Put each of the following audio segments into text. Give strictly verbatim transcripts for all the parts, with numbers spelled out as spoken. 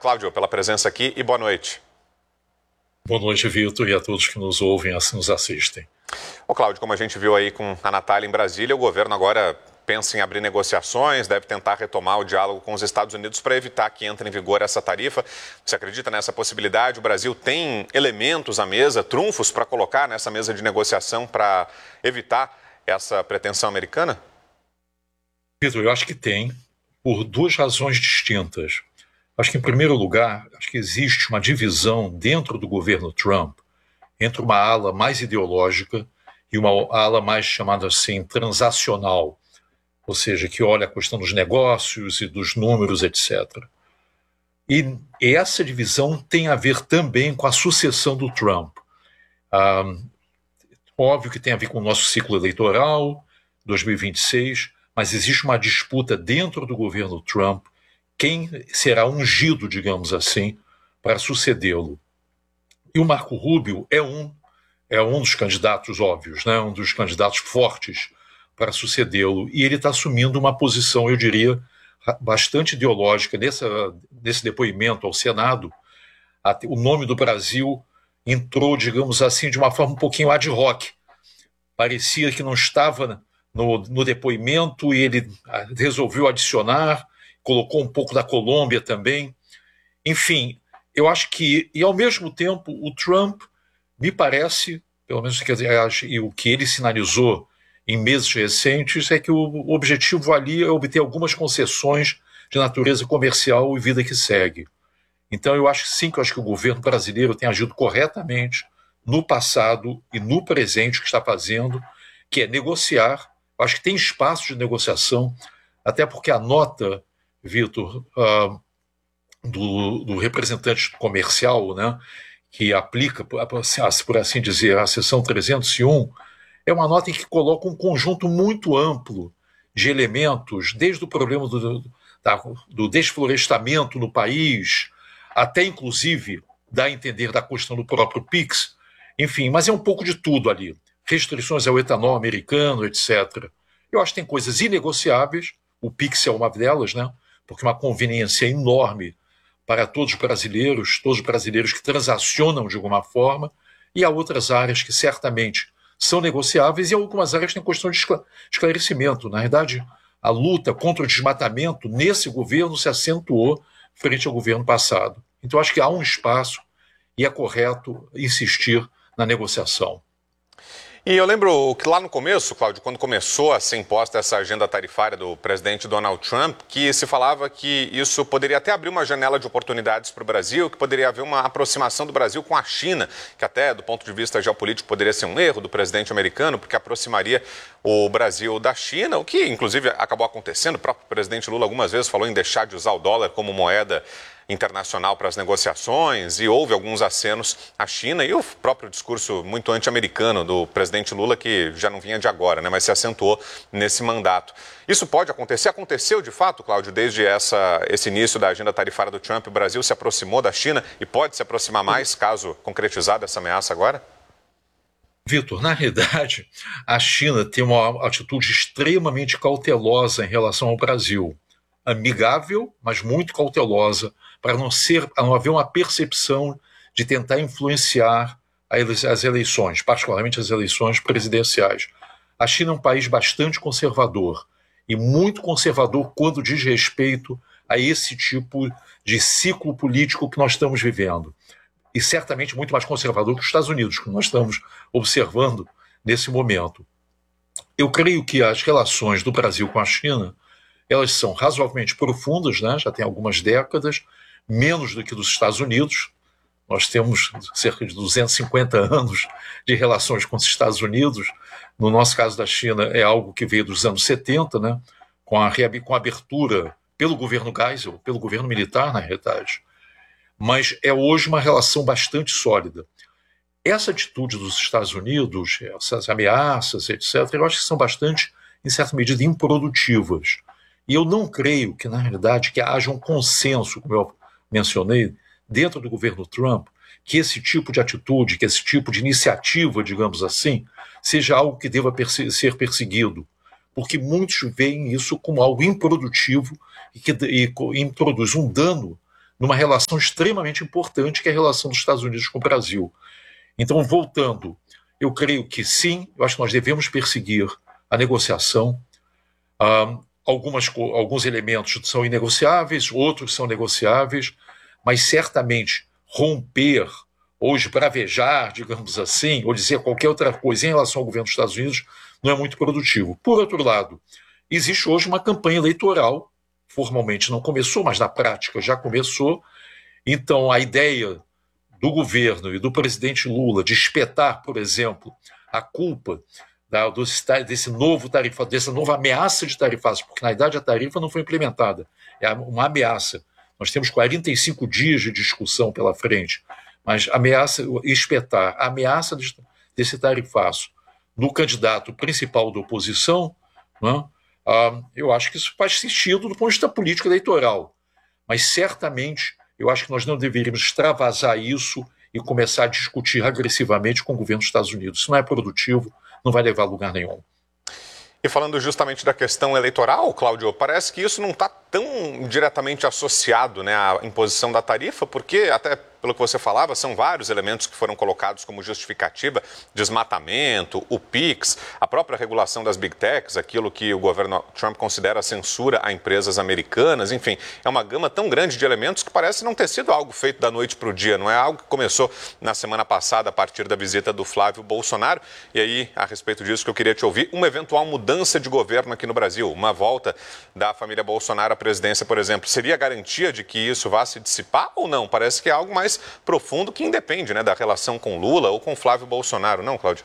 Cláudio, pela presença aqui e boa noite. Boa noite, Vitor, e a todos que nos ouvem e nos assistem. Ô Cláudio, como a gente viu aí com a Natália em Brasília, o governo agora pensa em abrir negociações, deve tentar retomar o diálogo com os Estados Unidos para evitar que entre em vigor essa tarifa. Você acredita nessa possibilidade? O Brasil tem elementos à mesa, trunfos para colocar nessa mesa de negociação para evitar essa pretensão americana? Vitor, eu acho que tem, por duas razões distintas. Acho que, em primeiro lugar, acho que existe uma divisão dentro do governo Trump entre uma ala mais ideológica e uma ala mais, chamada assim, transacional, ou seja, que olha a questão dos negócios e dos números, etcétera. E essa divisão tem a ver também com a sucessão do Trump. Ah, óbvio que tem a ver com o nosso ciclo eleitoral, dois mil e vinte e seis, mas existe uma disputa dentro do governo Trump, quem será ungido, digamos assim, para sucedê-lo. E o Marco Rubio é um, é um dos candidatos óbvios, né? Um dos candidatos fortes para sucedê-lo, e ele está assumindo uma posição, eu diria, bastante ideológica. Nessa, nesse depoimento ao Senado, o nome do Brasil entrou, digamos assim, de uma forma um pouquinho ad hoc. Parecia que não estava no, no depoimento e ele resolveu adicionar, colocou um pouco da Colômbia também. Enfim, eu acho que, e ao mesmo tempo, o Trump, me parece, pelo menos quer dizer, e o que ele sinalizou em meses recentes, é que o objetivo ali é obter algumas concessões de natureza comercial e vida que segue. Então eu acho que sim, que eu acho que o governo brasileiro tem agido corretamente no passado e no presente que está fazendo, que é negociar. Eu acho que tem espaço de negociação, até porque a nota, Vitor, uh, do, do representante comercial, né, que aplica, por assim dizer, a seção trezentos e um, é uma nota em que coloca um conjunto muito amplo de elementos, desde o problema do, da, do desflorestamento no país, até, inclusive, dá a entender da questão do próprio Pix, enfim, mas é um pouco de tudo ali. Restrições ao etanol americano, etcétera. Eu acho que tem coisas inegociáveis, o Pix é uma delas, né? Porque é uma conveniência enorme para todos os brasileiros, todos os brasileiros que transacionam de alguma forma, e há outras áreas que certamente são negociáveis, e algumas áreas têm questão de esclarecimento. Na verdade, a luta contra o desmatamento nesse governo se acentuou frente ao governo passado. Então, acho que há um espaço e é correto insistir na negociação. E eu lembro que lá no começo, Cláudio, quando começou a ser imposta essa agenda tarifária do presidente Donald Trump, que se falava que isso poderia até abrir uma janela de oportunidades para o Brasil, que poderia haver uma aproximação do Brasil com a China, que até do ponto de vista geopolítico poderia ser um erro do presidente americano, porque aproximaria o Brasil da China, o que inclusive acabou acontecendo. O próprio presidente Lula algumas vezes falou em deixar de usar o dólar como moeda internacional para as negociações, e houve alguns acenos à China, e o próprio discurso muito anti-americano do presidente Lula, que já não vinha de agora, né, mas se acentuou nesse mandato. Isso pode acontecer? Aconteceu de fato, Cláudio, desde essa, esse início da agenda tarifária do Trump, o Brasil se aproximou da China e pode se aproximar mais caso concretizada essa ameaça agora? Vitor, na realidade, a China tem uma atitude extremamente cautelosa em relação ao Brasil. Amigável, mas muito cautelosa, para não, ser, para não haver uma percepção de tentar influenciar as eleições, particularmente as eleições presidenciais. A China é um país bastante conservador, e muito conservador quando diz respeito a esse tipo de ciclo político que nós estamos vivendo. E certamente muito mais conservador que os Estados Unidos, que nós estamos observando nesse momento. Eu creio que as relações do Brasil com a China, elas são razoavelmente profundas, né? Já tem algumas décadas, menos do que dos Estados Unidos. Nós temos cerca de duzentos e cinquenta anos de relações com os Estados Unidos. No nosso caso da China, é algo que veio dos anos setenta, né? com, a, com a abertura pelo governo Geisel, pelo governo militar, na realidade. Mas é hoje uma relação bastante sólida. Essa atitude dos Estados Unidos, essas ameaças, etcétera, eu acho que são bastante, em certa medida, improdutivas. E eu não creio que, na realidade, que haja um consenso, como eu mencionei, dentro do governo Trump, que esse tipo de atitude, que esse tipo de iniciativa, digamos assim, seja algo que deva perse- ser perseguido. Porque muitos veem isso como algo improdutivo e que e, e introduz um dano numa relação extremamente importante, que é a relação dos Estados Unidos com o Brasil. Então, voltando, eu creio que sim, eu acho que nós devemos perseguir a negociação. Um, algumas, alguns elementos são inegociáveis, outros são negociáveis, mas certamente romper ou esbravejar, digamos assim, ou dizer qualquer outra coisa em relação ao governo dos Estados Unidos não é muito produtivo. Por outro lado, existe hoje uma campanha eleitoral, formalmente não começou, mas na prática já começou. Então, a ideia do governo e do presidente Lula de espetar, por exemplo, a culpa da, do, desse novo tarifa, dessa nova ameaça de tarifaço, porque na verdade a tarifa não foi implementada, é uma ameaça. Nós temos quarenta e cinco dias de discussão pela frente, mas ameaça, espetar a ameaça desse tarifaço no candidato principal da oposição, né, ah, eu acho que isso faz sentido do ponto de vista político eleitoral, mas certamente eu acho que nós não deveríamos extravasar isso e começar a discutir agressivamente com o governo dos Estados Unidos. Isso não é produtivo, não vai levar a lugar nenhum. E falando justamente da questão eleitoral, Cláudio, parece que isso não está tão diretamente associado, né, à imposição da tarifa, porque até pelo que você falava, são vários elementos que foram colocados como justificativa: desmatamento, o PIX, a própria regulação das Big Techs, aquilo que o governo Trump considera censura a empresas americanas, enfim, é uma gama tão grande de elementos que parece não ter sido algo feito da noite para o dia, não é algo que começou na semana passada a partir da visita do Flávio Bolsonaro. E aí, a respeito disso que eu queria te ouvir, uma eventual mudança de governo aqui no Brasil, uma volta da família Bolsonaro à presidência, por exemplo, seria garantia de que isso vá se dissipar ou não? Parece que é algo mais profundo que independe, né, da relação com Lula ou com Flávio Bolsonaro, não, Cláudio?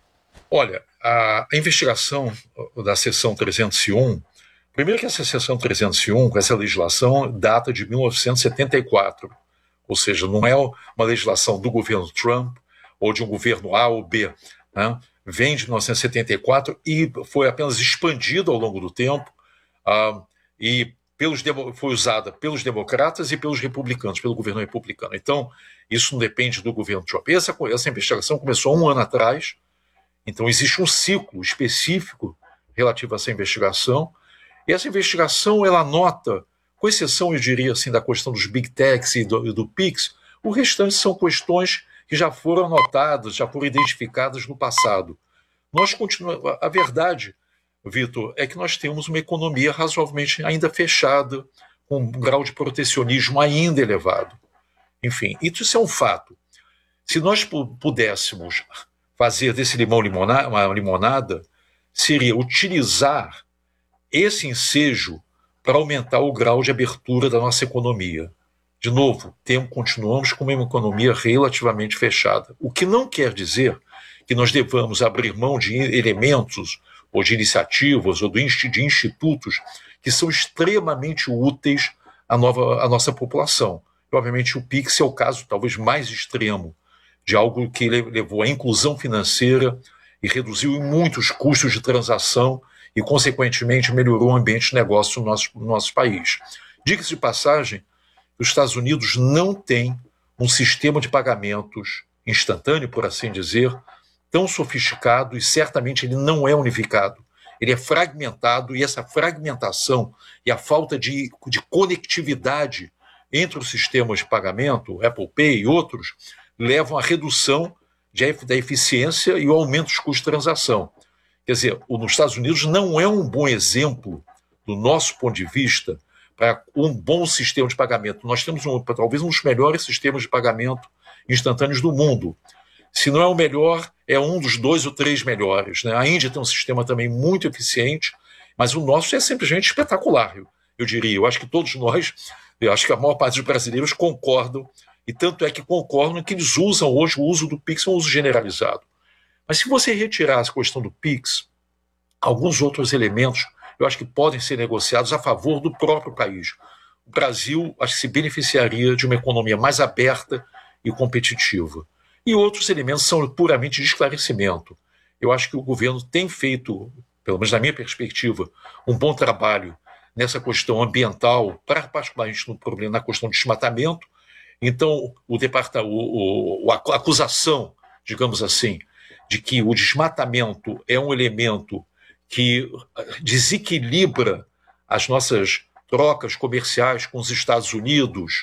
Olha, a, a investigação da seção trezentos e um, primeiro que essa seção trezentos e um, com essa legislação, data de mil novecentos e setenta e quatro, ou seja, não é uma legislação do governo Trump ou de um governo A ou B, né? Vem de mil novecentos e setenta e quatro e foi apenas expandida ao longo do tempo, uh, e pelos, foi usada pelos democratas e pelos republicanos, pelo governo republicano. Então, isso não depende do governo Trump. Essa, essa investigação começou há um ano atrás, então existe um ciclo específico relativo a essa investigação, e essa investigação, ela nota, com exceção, eu diria assim, da questão dos Big Techs e do, do PIX, o restante são questões que já foram anotadas, já foram identificadas no passado. Nós continuamos, a verdade, Vitor, é que nós temos uma economia razoavelmente ainda fechada, com um grau de protecionismo ainda elevado. Enfim, isso é um fato. Se nós pudéssemos fazer desse limão limonada, uma limonada, seria utilizar esse ensejo para aumentar o grau de abertura da nossa economia. De novo, temos, continuamos com uma economia relativamente fechada, o que não quer dizer que nós devamos abrir mão de elementos ou de iniciativas ou de institutos que são extremamente úteis à, nova, à nossa população. E, obviamente, o PIX é o caso talvez mais extremo de algo que levou à inclusão financeira e reduziu em muitos custos de transação e, consequentemente, melhorou o ambiente de negócio no nosso, no nosso país. Diga-se de passagem, os Estados Unidos não têm um sistema de pagamentos instantâneo, por assim dizer, tão sofisticado, e certamente ele não é unificado. Ele é fragmentado, e essa fragmentação e a falta de, de conectividade entre os sistemas de pagamento, Apple Pay e outros, levam à redução de, da eficiência e ao aumento dos custos de transação. Quer dizer, o, nos Estados Unidos não é um bom exemplo, do nosso ponto de vista, para um bom sistema de pagamento. Nós temos um, talvez um dos melhores sistemas de pagamento instantâneos do mundo. Se não é o melhor, é um dos dois ou três melhores, né? A Índia tem um sistema também muito eficiente, mas o nosso é simplesmente espetacular, eu, eu diria. Eu acho que todos nós, eu acho que a maior parte dos brasileiros concordam, e tanto é que concordam que eles usam hoje o uso do PIX, é um uso generalizado. Mas se você retirar a questão do PIX, alguns outros elementos eu acho que podem ser negociados a favor do próprio país. O Brasil, acho que se beneficiaria de uma economia mais aberta e competitiva. E outros elementos são puramente de esclarecimento. Eu acho que o governo tem feito, pelo menos na minha perspectiva, um bom trabalho nessa questão ambiental, particularmente no problema na questão de desmatamento. Então, o departamento, o, o, a acusação, digamos assim, de que o desmatamento é um elemento que desequilibra as nossas trocas comerciais com os Estados Unidos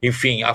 enfim, a